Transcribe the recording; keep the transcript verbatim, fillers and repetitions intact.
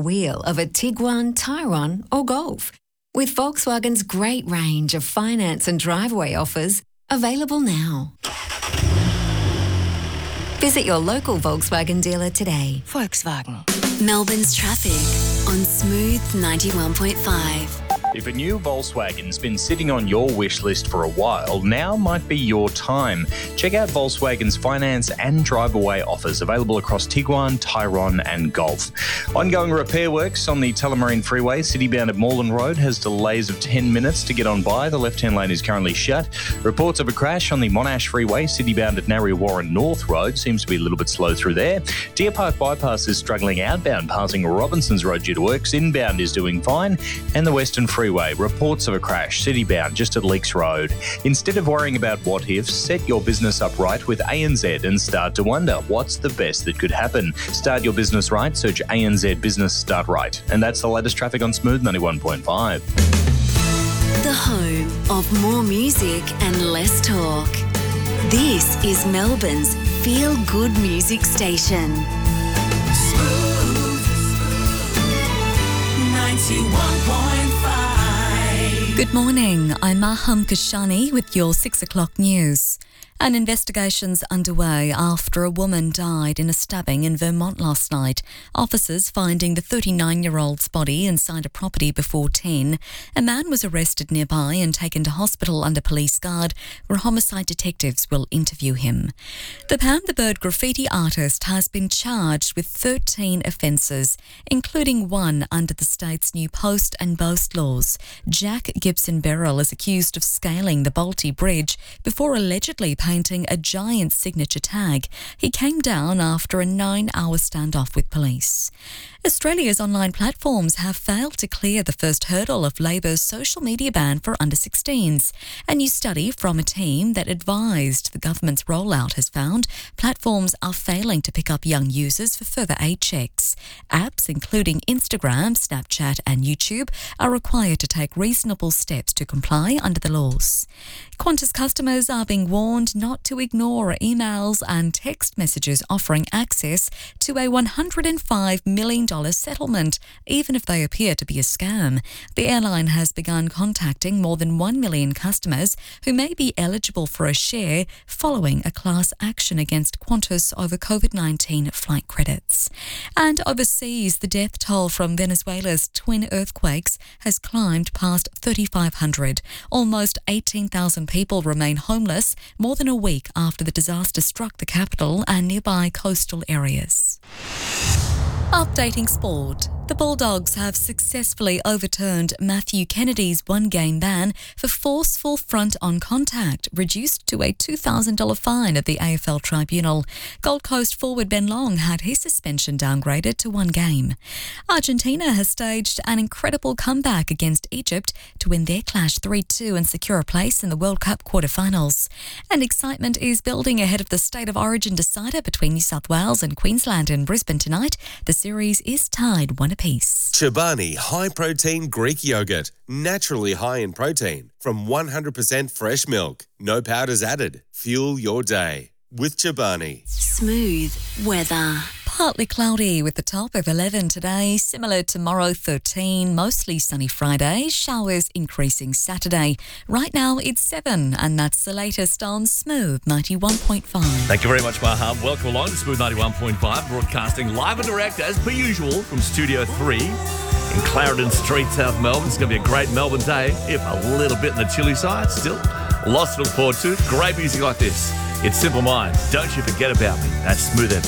wheel of a Tiguan, Tyrone or Golf. With Volkswagen's great range of finance and driveway offers available now. Visit your local Volkswagen dealer today. Volkswagen. Melbourne's traffic on Smooth ninety-one point five. If a new Volkswagen's been sitting on your wish list for a while, now might be your time. Check out Volkswagen's finance and drive-away offers available across Tiguan, Tyrone and Golf. Ongoing repair works on the Tullamarine Freeway, citybound at Moreland Road, has delays of ten minutes to get on by. The left-hand lane is currently shut. Reports of a crash on the Monash Freeway, citybound at Narre Warren North Road, seems to be a little bit slow through there. Deer Park Bypass is struggling outbound, passing Robinson's Road due to works. Inbound is doing fine. And the Western Freeway, reports of a crash, citybound just at Leaks Road. Instead of worrying about what ifs, set your business up right with A N Z and start to wonder what's the best that could happen. Start your business right, search A N Z Business Start Right. And that's the latest traffic on Smooth ninety-one point five. The home of more music and less talk. This is Melbourne's feel-good music station. Smooth ninety-one point five. Good morning, I'm Maham Kashani with your six o'clock news. An investigation's underway after a woman died in a stabbing in Vermont last night. Officers finding the thirty-nine-year-old's body inside a property before ten. A man was arrested nearby and taken to hospital under police guard, where homicide detectives will interview him. The Pam the Bird graffiti artist has been charged with thirteen offences, including one under the state's new post and boast laws. Jack Gibson Beryl is accused of scaling the Bolte Bridge before allegedly painting a giant signature tag. He came down after a nine-hour standoff with police. Australia's online platforms have failed to clear the first hurdle of Labor's social media ban for under sixteens. A new study from a team that advised the government's rollout has found platforms are failing to pick up young users for further age checks. Apps, including Instagram, Snapchat and YouTube, are required to take reasonable steps to comply under the laws. Qantas customers are being warned not to ignore emails and text messages offering access to a one hundred five million dollars settlement, even if they appear to be a scam. The airline has begun contacting more than one million customers who may be eligible for a share following a class action against Qantas over COVID nineteen flight credits. And overseas, the death toll from Venezuela's twin earthquakes has climbed past thirty-five hundred. Almost eighteen thousand people remain homeless more than a week after the disaster struck the capital and nearby coastal areas. Updating sport. The Bulldogs have successfully overturned Matthew Kennedy's one-game ban for forceful front-on contact, reduced to a two thousand dollars fine at the A F L Tribunal. Gold Coast forward Ben Long had his suspension downgraded to one game. Argentina has staged an incredible comeback against Egypt to win their clash three two and secure a place in the World Cup quarterfinals. And excitement is building ahead of the State of Origin decider between New South Wales and Queensland in Brisbane tonight. The series is tied one apiece. Chobani High Protein Greek Yogurt. Naturally high in protein from one hundred percent fresh milk. No powders added. Fuel your day with Chobani. Smooth weather. Partly cloudy with the top of eleven today, similar tomorrow thirteen, mostly sunny Friday, showers increasing Saturday. Right now it's seven, and that's the latest on Smooth ninety-one point five. Thank you very much, Maham. Welcome along to Smooth ninety-one point five, broadcasting live and direct as per usual from Studio three in Clarendon Street, South Melbourne. It's going to be a great Melbourne day, if a little bit on the chilly side. Still, lots to look forward to. Great music like this. It's Simple Minds. Don't you forget about me. That's Smooth F M.